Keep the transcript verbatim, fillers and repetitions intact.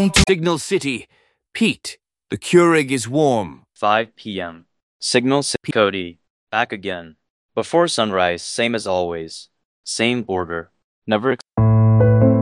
Signal City. Pete, the Keurig is warm. five p m Signal City. Cody, back again. Before sunrise, same as always. Same order. Never